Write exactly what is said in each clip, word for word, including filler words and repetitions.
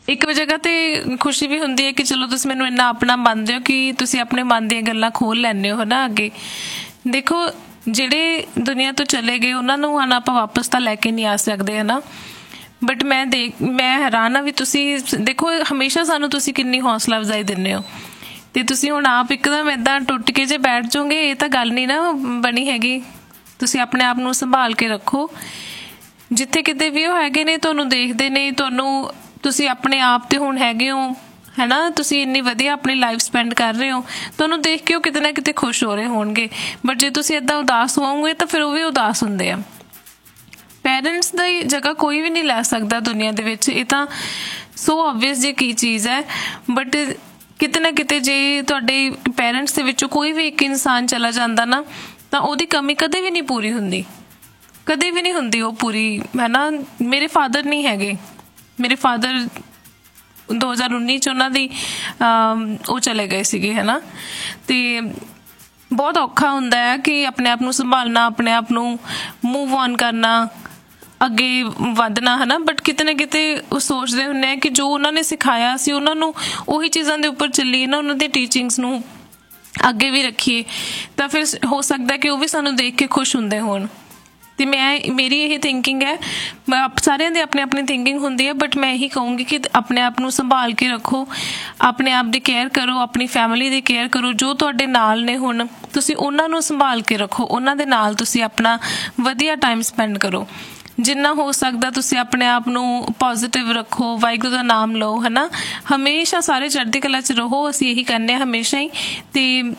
ਇੱਕ ਜਗ੍ਹਾ ਤੇ ਖੁਸ਼ੀ ਵੀ ਹੁੰਦੀ ਹੈ ਕਿ ਚਲੋ ਤੁਸੀਂ ਮੈਨੂੰ ਇੰਨਾ ਆਪਣਾ ਮੰਨਦੇ ਹੋ ਕਿ ਤੁਸੀਂ ਆਪਣੇ ਮਨ ਦੀਆਂ ਗੱਲਾਂ ਖੋਲ ਲੈਂਦੇ ਹੋ ਹਨਾ ਅੱਗੇ। ਦੇਖੋ ਜਿਹੜੇ ਦੁਨੀਆ ਤੋਂ ਚਲੇ ਗਏ ਉਹਨਾਂ ਨੂੰ ਹੁਣ ਆਪਾਂ ਵਾਪਸ ਤਾਂ ਲੈ ਕੇ ਨਹੀਂ ਆ ਸਕਦੇ ਹਨਾ, ਬਟ ਮੈਂ ਦੇਖ ਮੈਂ ਹੈਰਾਨ ਹਾਂ ਵੀ ਤੁਸੀਂ ਦੇਖੋ ਹਮੇਸ਼ਾ ਸਾਨੂੰ ਤੁਸੀਂ ਕਿੰਨੀ ਹੌਸਲਾ ਅਫਜ਼ਾਈ ਦਿੰਦੇ ਹੋ, ਤੇ ਤੁਸੀਂ ਹੁਣ ਆਪ ਇੱਕਦਮ ਏਦਾਂ ਟੁੱਟ ਕੇ ਜੇ ਬੈਠ ਜਾਓਗੇ ਇਹ ਤਾਂ ਗੱਲ ਨਹੀਂ ਨਾ ਬਣੀ ਹੈਗੀ। ਤੁਸੀਂ ਆਪਣੇ ਆਪ ਨੂੰ ਸੰਭਾਲ ਕੇ ਰੱਖੋ, ਜਿੱਥੇ ਕਿਤੇ ਵੀ ਉਹ ਹੈਗੇ ਨੇ ਤੁਹਾਨੂੰ ਦੇਖਦੇ ਨੇ, ਤੁਹਾਨੂੰ ਤੁਸੀਂ ਆਪਣੇ ਆਪ ਤੇ ਹੁਣ ਹੈਗੇ ਹੋ ਹੈ ਨਾ, ਤੁਸੀਂ ਇੰਨੀ ਵਧੀਆ ਆਪਣੀ ਲਾਈਫ ਸਪੈਂਡ ਕਰ ਰਹੇ ਹੋ, ਤੁਹਾਨੂੰ ਦੇਖ ਕੇ ਉਹ ਕਿਤੇ ਨਾ ਕਿਤੇ ਖੁਸ਼ ਹੋ ਰਹੇ ਹੋਣਗੇ। ਬਟ ਜੇ ਤੁਸੀਂ ਇੱਦਾਂ ਉਦਾਸ ਹੋਵੋਗੇ ਤਾਂ ਫਿਰ ਉਹ ਵੀ ਉਦਾਸ ਹੁੰਦੇ ਆ। ਪੈਰੈਂਟਸ ਦੀ ਜਗ੍ਹਾ ਕੋਈ ਵੀ ਨਹੀਂ ਲੈ ਸਕਦਾ ਦੁਨੀਆ ਦੇ ਵਿੱਚ, ਇਹ ਤਾਂ ਸੋ ਓਬਵੀਅਸ ਜੀ ਕੀ ਚੀਜ਼ ਹੈ। ਬਟ ਕਿਤੇ ਨਾ ਕਿਤੇ ਜੇ ਤੁਹਾਡੇ ਪੈਰੈਂਟਸ ਦੇ ਵਿੱਚੋਂ ਕੋਈ ਵੀ ਇੱਕ ਇਨਸਾਨ ਚਲਾ ਜਾਂਦਾ ਨਾ ਤਾਂ ਉਹਦੀ ਕਮੀ ਕਦੇ ਵੀ ਨਹੀਂ ਪੂਰੀ ਹੁੰਦੀ, ਕਦੇ ਵੀ ਨਹੀਂ ਹੁੰਦੀ ਉਹ ਪੂਰੀ ਹੈ ਨਾ। ਮੇਰੇ ਫਾਦਰ ਨਹੀਂ ਹੈਗੇ, ਮੇਰੇ ਫਾਦਰ ਦੋ ਹਜ਼ਾਰ ਉੱਨੀ 'ਚ ਉਹਨਾਂ ਦੀ ਉਹ ਚਲੇ ਗਏ ਸੀਗੇ ਹੈ ਨਾ, ਅਤੇ ਬਹੁਤ ਔਖਾ ਹੁੰਦਾ ਹੈ ਕਿ ਆਪਣੇ ਆਪ ਨੂੰ ਸੰਭਾਲਣਾ, ਆਪਣੇ ਆਪ ਨੂੰ ਮੂਵ ਔਨ ਕਰਨਾ, ਅੱਗੇ ਵਧਣਾ ਹੈ ਨਾ। ਬਟ ਕਿਤੇ ਨਾ ਕਿਤੇ ਉਹ ਸੋਚਦੇ ਹੁੰਦੇ ਆ ਕਿ ਜੋ ਉਹਨਾਂ ਨੇ ਸਿਖਾਇਆ ਸੀ ਉਹਨਾਂ ਨੂੰ ਉਹੀ ਚੀਜ਼ਾਂ ਦੇ ਉੱਪਰ ਚੱਲੀਏ ਨਾ, ਉਹਨਾਂ ਦੀ ਟੀਚਿੰਗਸ ਨੂੰ ਅੱਗੇ ਵੀ ਰੱਖੀਏ ਤਾਂ ਫਿਰ ਹੋ ਸਕਦਾ ਕਿ ਉਹ ਵੀ ਸਾਨੂੰ ਦੇਖ ਕੇ ਖੁਸ਼ ਹੁੰਦੇ ਹੋਣ। ਅਤੇ ਮੈਂ ਮੇਰੀ ਇਹ ਥਿੰਕਿੰਗ ਹੈ, ਮੈਂ ਸਾਰਿਆਂ ਦੀ ਆਪਣੀ ਆਪਣੀ ਥਿੰਕਿੰਗ ਹੁੰਦੀ ਹੈ, ਬਟ ਮੈਂ ਇਹੀ ਕਹੂੰਗੀ ਕਿ ਆਪਣੇ ਆਪ ਨੂੰ ਸੰਭਾਲ ਕੇ ਰੱਖੋ, ਆਪਣੇ ਆਪ ਦੀ ਕੇਅਰ ਕਰੋ, ਆਪਣੀ ਫੈਮਿਲੀ ਦੀ ਕੇਅਰ ਕਰੋ। ਜੋ ਤੁਹਾਡੇ ਨਾਲ ਨੇ ਹੁਣ ਤੁਸੀਂ ਉਹਨਾਂ ਨੂੰ ਸੰਭਾਲ ਕੇ ਰੱਖੋ, ਉਹਨਾਂ ਦੇ ਨਾਲ ਤੁਸੀਂ ਆਪਣਾ ਵਧੀਆ ਟਾਈਮ ਸਪੈਂਡ ਕਰੋ। ਜਿੰਨਾ ਹੋ ਸਕਦਾ ਤੁਸੀਂ ਆਪਣੇ ਆਪ ਨੂੰ ਪੋਜ਼ੀਟਿਵ ਰੱਖੋ, ਵਾਹਿਗੁਰੂ ਦਾ ਨਾਮ ਲਓ ਹੈ ਨਾ, ਹਮੇਸ਼ਾ ਸਾਰੇ ਚੜ੍ਹਦੀ ਕਲਾ 'ਚ ਰਹੋ। ਅਸੀਂ ਇਹੀ ਕਹਿੰਦੇ ਹਾਂ ਹਮੇਸ਼ਾ ਹੀ, ਅਤੇ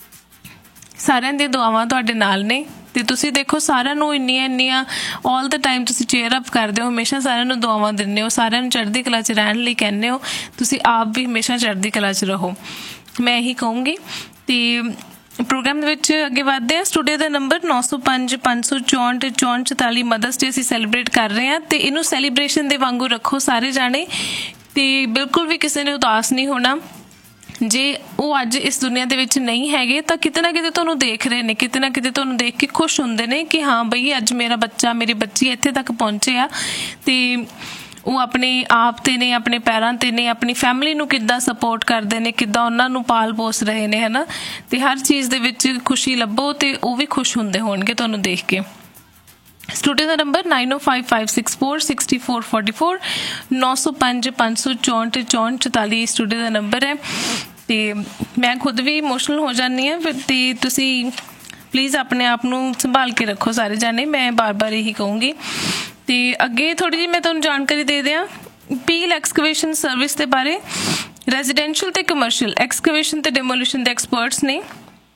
ਸਾਰਿਆਂ ਦੀਆਂ ਦੁਆਵਾਂ ਤੁਹਾਡੇ ਨਾਲ ਨੇ। ਅਤੇ ਤੁਸੀਂ ਦੇਖੋ ਸਾਰਿਆਂ ਨੂੰ ਇੰਨੀਆਂ ਇੰਨੀਆਂ ਆਲ ਦਾ ਟਾਈਮ ਤੁਸੀਂ ਚੇਅਰ ਅਪ ਕਰਦੇ ਹੋ, ਹਮੇਸ਼ਾ ਸਾਰਿਆਂ ਨੂੰ ਦੁਆਵਾਂ ਦਿੰਦੇ ਹੋ, ਸਾਰਿਆਂ ਨੂੰ ਚੜ੍ਹਦੀ ਕਲਾ 'ਚ ਰਹਿਣ ਲਈ ਕਹਿੰਦੇ ਹੋ। ਤੁਸੀਂ ਆਪ ਵੀ ਹਮੇਸ਼ਾ ਚੜ੍ਹਦੀ ਕਲਾ 'ਚ ਰਹੋ, ਮੈਂ ਇਹੀ ਕਹੂੰਗੀ। ਅਤੇ ਪ੍ਰੋਗਰਾਮ ਦੇ ਵਿੱਚ ਅੱਗੇ ਵੱਧਦੇ ਹਾਂ। ਸਟੂਡੀਓ ਦਾ ਨੰਬਰ ਨੌ ਸੌ ਪੰਜ ਪੰਜ ਸੌ ਚੌਂਹਠ ਚੌਂਹਠ ਚੁਤਾਲੀ ਮਦਰਸ ਡੇ ਅਸੀਂ ਸੈਲੀਬ੍ਰੇਟ ਕਰ ਰਹੇ ਹਾਂ, ਅਤੇ ਇਹਨੂੰ ਸੈਲੀਬ੍ਰੇਸ਼ਨ ਦੇ ਵਾਂਗੂ ਰੱਖੋ ਸਾਰੇ ਜਾਣੇ, ਅਤੇ ਬਿਲਕੁਲ ਵੀ ਕਿਸੇ ਨੇ ਉਦਾਸ ਨਹੀਂ ਹੋਣਾ। ਜੇ ਉਹ ਅੱਜ ਇਸ ਦੁਨੀਆ ਦੇ ਵਿੱਚ ਨਹੀਂ ਹੈਗੇ ਤਾਂ ਕਿਤੇ ਨਾ ਕਿਤੇ ਤੁਹਾਨੂੰ ਦੇਖ ਰਹੇ ਨੇ, ਕਿਤੇ ਨਾ ਕਿਤੇ ਤੁਹਾਨੂੰ ਦੇਖ ਕੇ ਖੁਸ਼ ਹੁੰਦੇ ਨੇ ਕਿ ਹਾਂ ਬਈ ਅੱਜ ਮੇਰਾ ਬੱਚਾ ਮੇਰੀ ਬੱਚੀ ਇੱਥੇ ਤੱਕ ਪਹੁੰਚੇ ਆ, ਅਤੇ ਉਹ ਆਪਣੇ ਆਪ 'ਤੇ ਨੇ, ਆਪਣੇ ਪੈਰਾਂ 'ਤੇ ਨੇ, ਆਪਣੀ ਫੈਮਿਲੀ ਨੂੰ ਕਿੱਦਾਂ ਸਪੋਰਟ ਕਰਦੇ ਨੇ, ਕਿੱਦਾਂ ਉਹਨਾਂ ਨੂੰ ਪਾਲ ਪੋਸ ਰਹੇ ਨੇ ਹੈ ਨਾ। ਅਤੇ ਹਰ ਚੀਜ਼ ਦੇ ਵਿੱਚ ਖੁਸ਼ੀ ਲੱਭੋ ਅਤੇ ਉਹ ਵੀ ਖੁਸ਼ ਹੁੰਦੇ ਹੋਣਗੇ ਤੁਹਾਨੂੰ ਦੇਖ ਕੇ। ਸਟੂਡੀਓ ਦਾ ਨੰਬਰ ਨਾਈਨ ਓ five five six four sixty four forty four ਨੌ ਸੌ ਪੰਜ ਪੰਜ ਸੌ ਚੌਂਹਠ ਚੌਂਹਠ ਚੁਤਾਲੀ ਸਟੂਡੀਓ ਦਾ ਨੰਬਰ ਹੈ। ਅਤੇ ਮੈਂ ਖੁਦ ਵੀ ਇਮੋਸ਼ਨਲ ਹੋ ਜਾਂਦੀ ਹਾਂ, ਅਤੇ ਤੁਸੀਂ ਪਲੀਜ਼ ਆਪਣੇ ਆਪ ਨੂੰ ਸੰਭਾਲ ਕੇ ਰੱਖੋ ਸਾਰੇ ਜਾਣੇ, ਮੈਂ ਬਾਰ ਬਾਰ ਇਹੀ ਕਹੂੰਗੀ। ਅਤੇ ਅੱਗੇ ਥੋੜ੍ਹੀ ਜਿਹੀ ਮੈਂ ਤੁਹਾਨੂੰ ਜਾਣਕਾਰੀ ਦੇ ਦਿਆਂ ਪੀਲ ਐਕਸਕੇਵੇਸ਼ਨ ਸਰਵਿਸ ਦੇ ਬਾਰੇ। ਰੈਜ਼ੀਡੈਂਸ਼ੀਅਲ ਅਤੇ ਕਮਰਸ਼ੀਅਲ ਐਕਸਕੇਵੇਸ਼ਨ ਅਤੇ ਡੈਮੋਲੀਸ਼ਨ ਦੇ ਐਕਸਪਰਟਸ ਨੇ।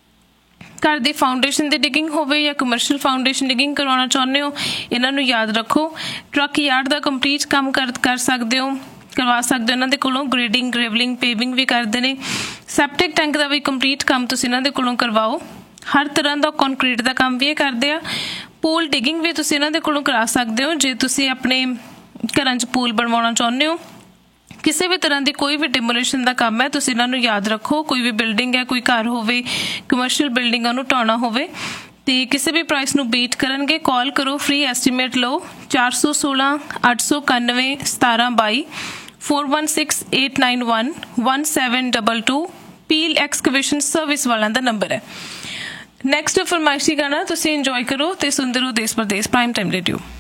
ਘਰ ਦੀ ਫਾਊਂਡੇਸ਼ਨ ਦੀ ਡਿਗਿੰਗ ਹੋਵੇ ਜਾਂ ਕਮਰਸ਼ੀਅਲ ਫਾਊਂਡੇਸ਼ਨ ਡਿਗਿੰਗ ਕਰਵਾਉਣਾ ਚਾਹੁੰਦੇ ਹੋ, ਇਹਨਾਂ ਨੂੰ ਯਾਦ ਰੱਖੋ। ਟਰੱਕ ਯਾਰਡ ਦਾ ਕੰਪਲੀਟ ਕੰਮ ਕਰ ਕਰ ਸਕਦੇ ਹੋ, ਕਰਵਾ ਸਕਦੇ ਹੋ ਇਹਨਾਂ ਦੇ ਕੋਲੋਂ। ਗ੍ਰੇਡਿੰਗ, ਗ੍ਰੇਵਲਿੰਗ, ਪੇਵਿੰਗ ਵੀ ਕਰਦੇ ਨੇ। ਸੈਪਟਿਕ ਟੈਂਕ ਦਾ ਵੀ ਕੰਪਲੀਟ ਕੰਮ ਤੁਸੀਂ ਇਹਨਾਂ ਦੇ ਕੋਲੋਂ ਕਰਵਾਓ। ਹਰ ਤਰ੍ਹਾਂ ਦਾ ਕੰਕਰੀਟ ਦਾ ਕੰਮ ਵੀ ਇਹ ਕਰਦੇ ਆ। ਪੂਲ ਡਿਗਿੰਗ ਵੀ ਤੁਸੀਂ ਇਹਨਾਂ ਦੇ ਕੋਲੋਂ ਕਰਾ ਸਕਦੇ ਹੋ ਜੇ ਤੁਸੀਂ ਆਪਣੇ ਘਰਾਂ 'ਚ ਪੂਲ ਬਣਵਾਉਣਾ ਚਾਹੁੰਦੇ ਹੋ। ਕਿਸੇ ਵੀ ਤਰ੍ਹਾਂ ਦੀ ਕੋਈ ਵੀ ਡਿਮੋਲੀਸ਼ਨ ਦਾ ਕੰਮ ਹੈ ਤੁਸੀਂ ਇਹਨਾਂ ਨੂੰ ਯਾਦ ਰੱਖੋ। ਕੋਈ ਵੀ ਬਿਲਡਿੰਗ ਹੈ, ਕੋਈ ਘਰ ਹੋਵੇ, ਕਮਰਸ਼ੀਅਲ ਬਿਲਡਿੰਗ ਉਹਨੂੰ ਢਾਉਣਾ ਹੋਵੇ ਅਤੇ ਕਿਸੇ ਵੀ ਪ੍ਰਾਈਸ ਨੂੰ ਬੀਟ ਕਰਨਗੇ। ਕਾਲ ਕਰੋ, ਫ੍ਰੀ ਐਸਟੀਮੇਟ ਲਓ। ਚਾਰ ਸੌ ਸੋਲਾਂ ਅੱਠ ਸੌ ਇਕਾਨਵੇਂ ਸਤਾਰਾਂ ਬਾਈ four one six eight nine one one seven double two peel ਐਕਸਕੇਵੇਸ਼ਨ service ਵਾਲਿਆਂ ਦਾ ਨੰਬਰ ਹੈ। ਨੈਕਸਟ ਫਰਮਾਇਸ਼ੀ ਗਾਣਾ ਤੁਸੀਂ ਇੰਜੋਏ ਕਰੋ ਅਤੇ ਸੁਣਦੇ ਰਹੋ ਦੇਸ਼ ਪ੍ਰਦੇਸ਼ ਪ੍ਰਾਈਮ ਟਾਈਮ ਰੇਡੀਓ।